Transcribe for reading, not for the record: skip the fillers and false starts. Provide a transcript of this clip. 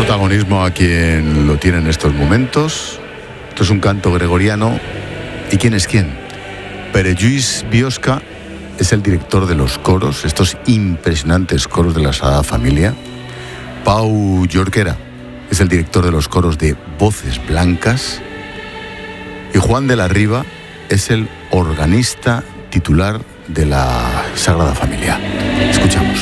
protagonismo a quien lo tiene en estos momentos. Esto es un canto gregoriano. ¿Y quién es quién? Pere Lluís Biosca es el director de los coros, estos impresionantes coros de la Sagrada Familia. Pau Jorquera es el director de los coros de Voces Blancas. Y Juan de la Riva es el organista titular de la Sagrada Familia. Escuchamos.